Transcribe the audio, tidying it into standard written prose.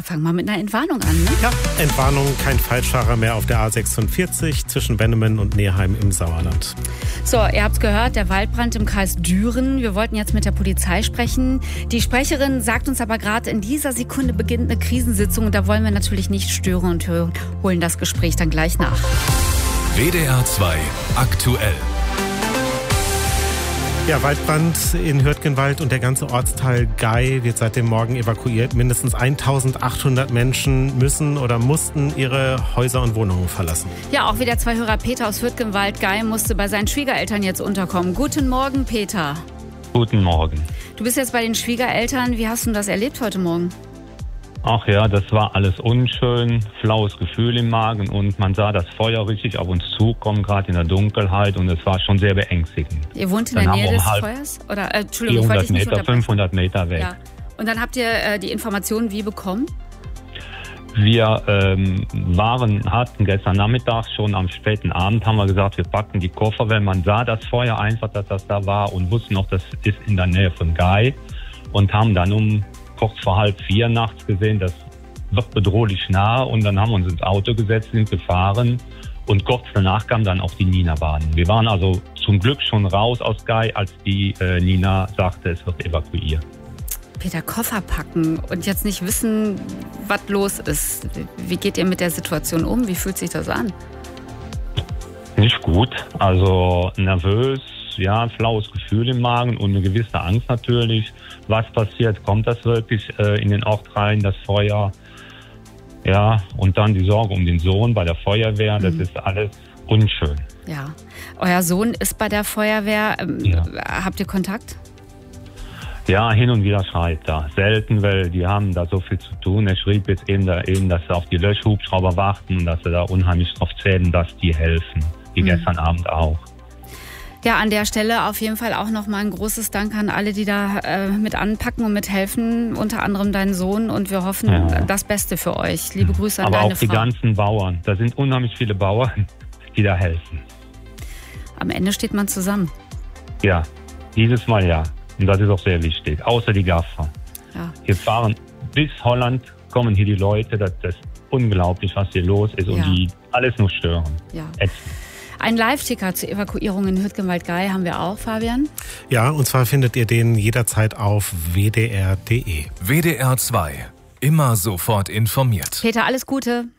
fang mal mit einer Entwarnung an, ne? Ja, Entwarnung, kein Falschfahrer mehr auf der A46 zwischen Bennemen und Neheim im Sauerland. So, ihr habt's gehört, der Waldbrand im Kreis Düren. Wir wollten jetzt mit der Polizei sprechen. Die Sprecherin sagt uns aber gerade, in dieser Sekunde beginnt eine Krisensitzung und da wollen wir natürlich nicht stören und holen das Gespräch dann gleich nach. WDR 2 aktuell. Ja, Waldbrand in Hürtgenwald und der ganze Ortsteil Gay wird seit dem Morgen evakuiert. Mindestens 1800 Menschen müssen oder mussten ihre Häuser und Wohnungen verlassen. Ja, auch wieder 2 Hörer. Peter aus Hürtgenwald Gay musste bei seinen Schwiegereltern jetzt unterkommen. Guten Morgen, Peter. Guten Morgen. Du bist jetzt bei den Schwiegereltern. Wie hast du das erlebt heute Morgen? Ach ja, das war alles unschön, flaues Gefühl im Magen und man sah das Feuer richtig auf uns zukommen, gerade in der Dunkelheit und es war schon sehr beängstigend. Ihr wohnt in der Nähe des Feuers? Oder, Entschuldigung, 400 Meter, 500 Meter weg. Ja. Und dann habt ihr die Informationen wie bekommen? Wir hatten gestern Nachmittag schon am späten Abend, haben wir gesagt, wir packen die Koffer, weil man sah das Feuer einfach, dass das da war und wussten noch, das ist in der Nähe von Gay und haben dann kurz vor 3:30 nachts gesehen, das wird bedrohlich nah und dann haben wir uns ins Auto gesetzt, sind gefahren und kurz danach kam dann auch die Nina-Bahn. Wir waren also zum Glück schon raus aus Gay, als die Nina sagte, es wird evakuiert. Peter, Koffer packen und jetzt nicht wissen, was los ist. Wie geht ihr mit der Situation um? Wie fühlt sich das an? Nicht gut, also nervös. Ja, ein flaues Gefühl im Magen und eine gewisse Angst natürlich. Was passiert? Kommt das wirklich in den Ort rein, das Feuer? Ja, und dann die Sorge um den Sohn bei der Feuerwehr. Das ist alles unschön. Ja, euer Sohn ist bei der Feuerwehr. Ja. Habt ihr Kontakt? Ja, hin und wieder schreibt er. Selten, weil die haben da so viel zu tun. Er schrieb jetzt eben, dass sie auf die Löschhubschrauber warten und dass sie da unheimlich drauf zählen, dass die helfen. Wie gestern Abend auch. Ja, an der Stelle auf jeden Fall auch nochmal ein großes Dank an alle, die da mit anpacken und mithelfen, unter anderem deinen Sohn. Und wir hoffen das Beste für euch. Liebe Grüße an deine Frau. Aber auch die ganzen Bauern. Da sind unheimlich viele Bauern, die da helfen. Am Ende steht man zusammen. Ja, dieses Mal ja. Und das ist auch sehr wichtig. Außer die Gaffer. Ja. Wir fahren bis Holland, kommen hier die Leute. Das ist unglaublich, was hier los ist. Und die alles nur stören. Ja. Ein Live-Ticker zur Evakuierung in Hürtgenwald Gay haben wir auch, Fabian. Ja, und zwar findet ihr den jederzeit auf wdr.de. WDR 2. Immer sofort informiert. Peter, alles Gute.